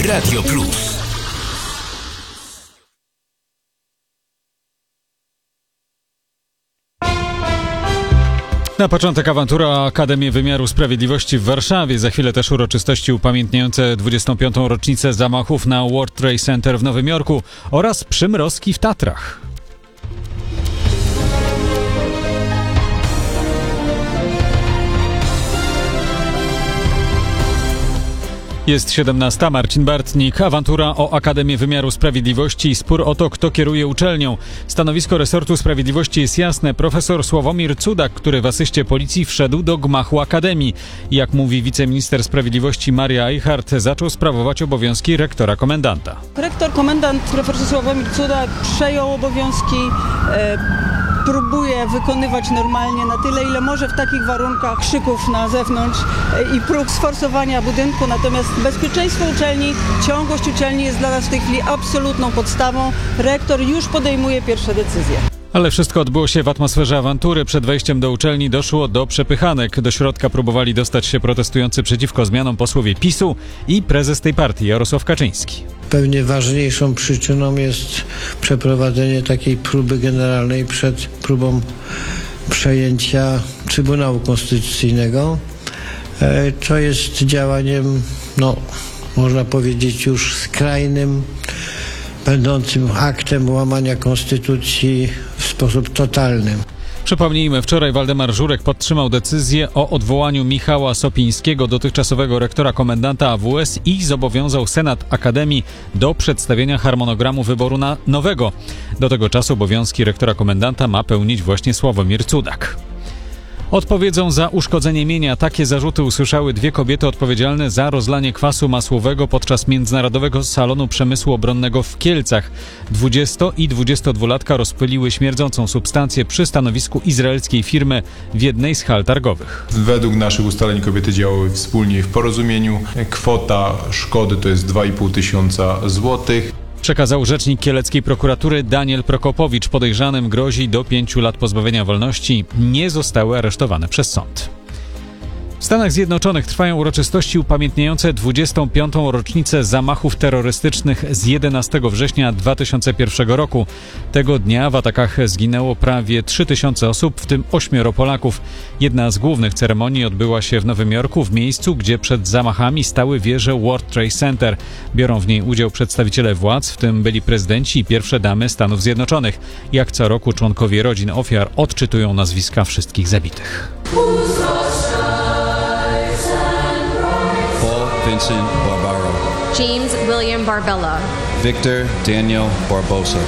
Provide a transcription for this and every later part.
Radio Plus. Na początek awantura o Akademię Wymiaru Sprawiedliwości w Warszawie. Za chwilę też uroczystości upamiętniające 25. rocznicę zamachów na World Trade Center w Nowym Jorku oraz przymrozki w Tatrach. Jest 17. Marcin Bartnik. Awantura o Akademię Wymiaru Sprawiedliwości i spór o to, kto kieruje uczelnią. Stanowisko resortu sprawiedliwości jest jasne. Profesor Sławomir Cudak, który w asyście policji wszedł do gmachu Akademii. Jak mówi wiceminister sprawiedliwości Maria Eichhardt, zaczął sprawować obowiązki rektora komendanta. Rektor komendant profesor Sławomir Cudak przejął obowiązki, próbuje wykonywać normalnie na tyle, ile może w takich warunkach krzyków na zewnątrz i prób sforsowania budynku. Natomiast bezpieczeństwo uczelni, ciągłość uczelni jest dla nas w tej chwili absolutną podstawą. Rektor już podejmuje pierwsze decyzje. Ale wszystko odbyło się w atmosferze awantury. Przed wejściem do uczelni doszło do przepychanek. Do środka próbowali dostać się protestujący przeciwko zmianom posłowie PiS-u i prezes tej partii Jarosław Kaczyński. Pewnie ważniejszą przyczyną jest przeprowadzenie takiej próby generalnej przed próbą przejęcia Trybunału Konstytucyjnego. To jest działaniem, można powiedzieć, już skrajnym, będącym aktem łamania konstytucji w sposób totalny. Przypomnijmy, wczoraj Waldemar Żurek podtrzymał decyzję o odwołaniu Michała Sopińskiego, dotychczasowego rektora komendanta AWS, i zobowiązał Senat Akademii do przedstawienia harmonogramu wyboru na nowego. Do tego czasu obowiązki rektora komendanta ma pełnić właśnie Sławomir Cudak. Odpowiedzą za uszkodzenie mienia. Takie zarzuty usłyszały dwie kobiety odpowiedzialne za rozlanie kwasu masłowego podczas Międzynarodowego Salonu Przemysłu Obronnego w Kielcach. 20- i 22-latka rozpyliły śmierdzącą substancję przy stanowisku izraelskiej firmy w jednej z hal targowych. Według naszych ustaleń kobiety działały wspólnie w porozumieniu. Kwota szkody to jest 2,5 tysiąca złotych. Przekazał rzecznik kieleckiej prokuratury Daniel Prokopowicz. Podejrzanym grozi do 5 lat pozbawienia wolności. Nie zostały aresztowane przez sąd. W Stanach Zjednoczonych trwają uroczystości upamiętniające 25. rocznicę zamachów terrorystycznych z 11 września 2001 roku. Tego dnia w atakach zginęło prawie 3000 osób, w tym 8 Polaków. Jedna z głównych ceremonii odbyła się w Nowym Jorku, w miejscu, gdzie przed zamachami stały wieże World Trade Center. Biorą w niej udział przedstawiciele władz, w tym byli prezydenci i pierwsze damy Stanów Zjednoczonych. Jak co roku członkowie rodzin ofiar odczytują nazwiska wszystkich zabitych. Vincent Barbaro. James William Barbella. Victor Daniel Barbosa.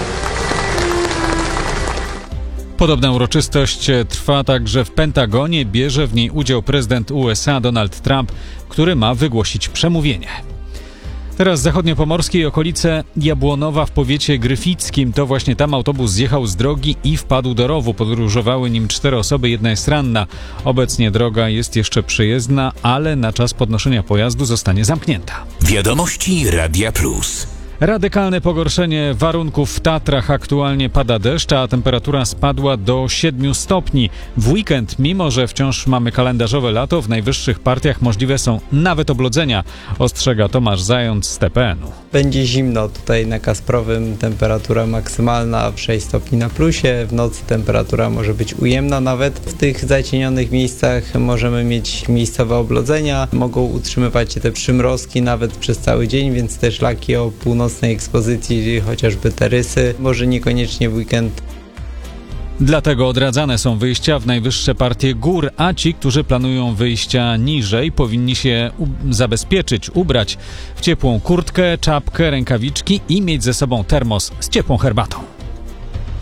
Podobna uroczystość trwa także w Pentagonie. Bierze w niej udział prezydent USA Donald Trump, który ma wygłosić przemówienie. Teraz zachodniopomorskie i okolice Jabłonowa w powiecie gryfickim. To właśnie tam autobus zjechał z drogi i wpadł do rowu. Podróżowały nim 4 osoby, jedna jest ranna. Obecnie droga jest jeszcze przejezdna, ale na czas podnoszenia pojazdu zostanie zamknięta. Wiadomości Radia Plus. Radykalne pogorszenie warunków w Tatrach. Aktualnie pada deszcz, a temperatura spadła do 7 stopni. W weekend, mimo że wciąż mamy kalendarzowe lato, w najwyższych partiach możliwe są nawet oblodzenia, ostrzega Tomasz Zając z TPN-u. Będzie zimno. Tutaj na Kasprowym temperatura maksymalna 6 stopni na plusie. W nocy temperatura może być ujemna nawet. W tych zacienionych miejscach możemy mieć miejscowe oblodzenia. Mogą utrzymywać się te przymrozki nawet przez cały dzień, więc te szlaki o północnej ekspozycji, chociażby te rysy, może niekoniecznie w weekend. Dlatego odradzane są wyjścia w najwyższe partie gór, a ci, którzy planują wyjścia niżej, powinni się zabezpieczyć, ubrać w ciepłą kurtkę, czapkę, rękawiczki i mieć ze sobą termos z ciepłą herbatą.